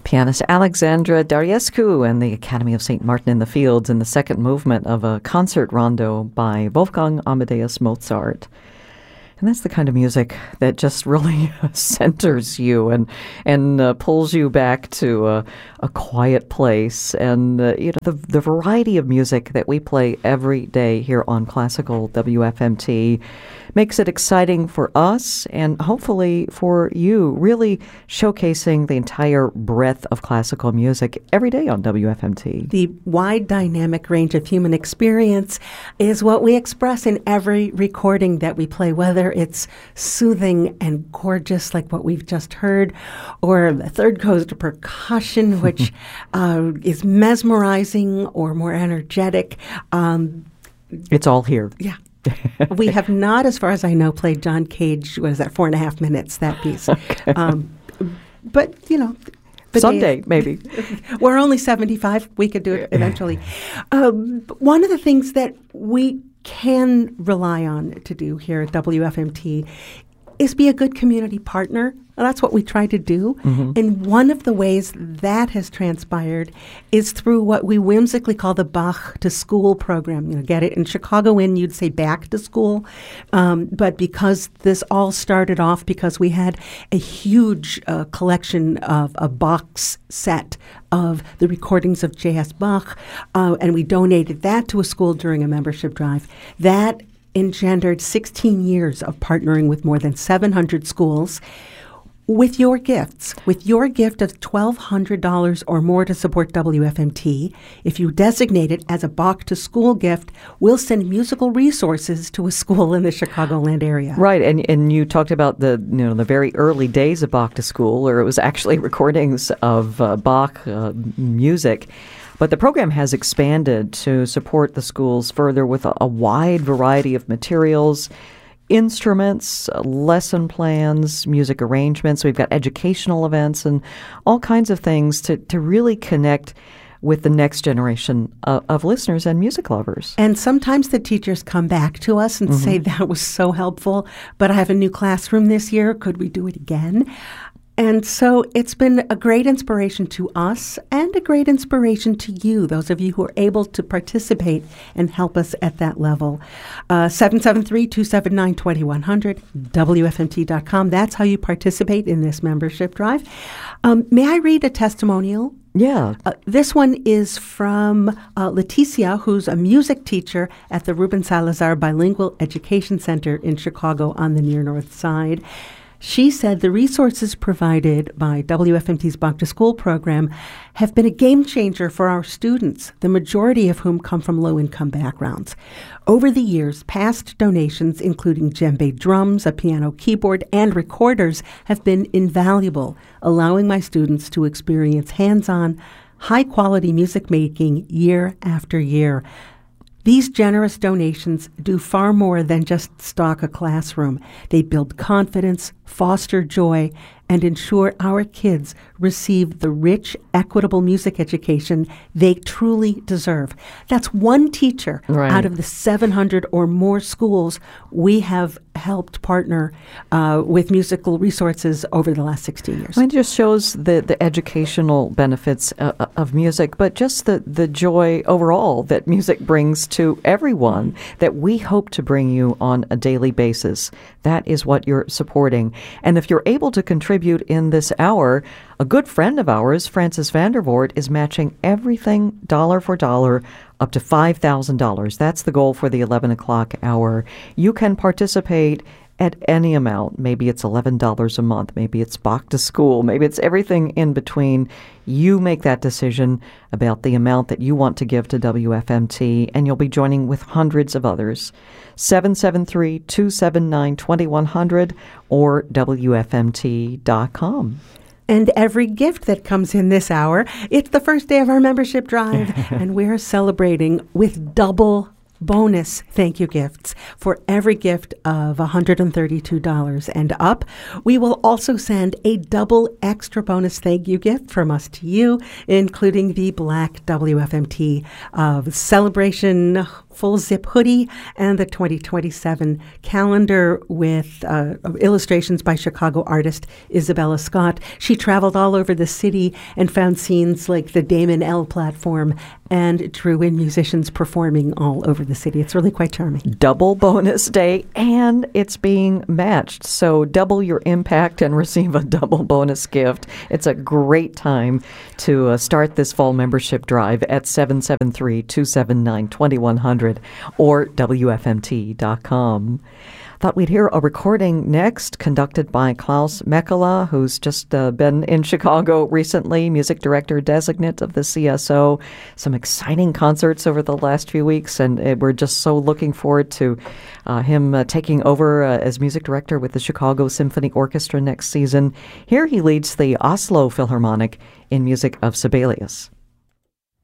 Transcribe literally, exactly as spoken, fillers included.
Pianist Alexandra Dariescu and the Academy of Saint Martin in the Fields in the second movement of a concert rondo by Wolfgang Amadeus Mozart. And that's the kind of music that just really centers you and and uh, pulls you back to uh, a quiet place. And uh, you know the the variety of music that we play every day here on Classical W F M T makes it exciting for us and hopefully for you, really showcasing the entire breadth of classical music every day on W F M T. The wide dynamic range of human experience is what we express in every recording that we play, whether it's soothing and gorgeous like what we've just heard, or the third coast percussion, which uh, is mesmerizing or more energetic. Um, it's all here. Yeah. We have not, as far as I know, played John Cage, what is that, four and a half minutes, that piece. Okay. Um, but, you know. Someday, maybe. We're only seventy-five. We could do it eventually. Um, one of the things that we can rely on to do here at W F M T is be a good community partner. Well, that's what we try to do. Mm-hmm. And one of the ways that has transpired is through what we whimsically call the Bach to School program. You know, get it? In Chicago Inn, you'd say back to school. Um, but because this all started off because we had a huge uh, collection of a box set of the recordings of J S. Bach, uh, and we donated that to a school during a membership drive. That engendered sixteen years of partnering with more than seven hundred schools. With your gifts, with your gift of twelve hundred dollars or more to support W F M T, if you designate it as a Bach to School gift, we'll send musical resources to a school in the Chicagoland area. Right, and and you talked about the you know the very early days of Bach to School, or it was actually recordings of uh, Bach uh, music. But the program has expanded to support the schools further with a, a wide variety of materials, instruments, lesson plans, music arrangements. We've got educational events and all kinds of things to, to really connect with the next generation of, of listeners and music lovers. And sometimes the teachers come back to us and mm-hmm. say, that was so helpful, but I have a new classroom this year. Could we do it again? And so it's been a great inspiration to us and a great inspiration to you, those of you who are able to participate and help us at that level. Uh, seven seven three, two seven nine, two one zero zero, W F M T dot com. That's how you participate in this membership drive. Um, may I read a testimonial? Yeah. Uh, this one is from uh, Leticia, who's a music teacher at the Ruben Salazar Bilingual Education Center in Chicago on the near north side. She said the resources provided by W F M T's Bach to School program have been a game changer for our students, the majority of whom come from low-income backgrounds. Over the years, past donations, including djembe drums, a piano keyboard, and recorders, have been invaluable, allowing my students to experience hands-on, high-quality music making year after year. These generous donations do far more than just stock a classroom. They build confidence, foster joy, and ensure our kids receive the rich, equitable music education they truly deserve. That's one teacher right. out of the seven hundred or more schools we have helped partner uh, with musical resources over the last sixteen years. It just shows the, the educational benefits uh, of music, but just the, the joy overall that music brings to everyone that we hope to bring you on a daily basis. That is what you're supporting. And if you're able to contribute in this hour, a good friend of ours, Francis Vandervoort, is matching everything dollar for dollar up to five thousand dollars. That's the goal for the eleven o'clock hour. You can participate at any amount. Maybe it's eleven dollars a month. Maybe it's Bach to School. Maybe it's everything in between. You make that decision about the amount that you want to give to W F M T, and you'll be joining with hundreds of others. seven seven three, two seven nine, two one zero zero or W F M T dot com. And every gift that comes in this hour, it's the first day of our membership drive, and we're celebrating with double bonus thank you gifts for every gift of one hundred thirty-two dollars and up. We will also send a double extra bonus thank you gift from us to you, including the Black W F M T uh, celebration full zip hoodie and the twenty twenty-seven calendar with uh, illustrations by Chicago artist Isabella Scott. She traveled all over the city and found scenes like the Damon L platform and drew in musicians performing all over the city. It's really quite charming. Double bonus day, and it's being matched. So double your impact and receive a double bonus gift. It's a great time to uh, start this fall membership drive at seven seven three, two seven nine, two one zero zero or W F M T dot com. Thought we'd hear a recording next conducted by Klaus Mekala, who's just uh, been in Chicago recently, music director designate of the C S O. Some exciting concerts over the last few weeks, and uh, we're just so looking forward to uh, him uh, taking over uh, as music director with the Chicago Symphony Orchestra next season. Here he leads the Oslo Philharmonic in music of Sibelius.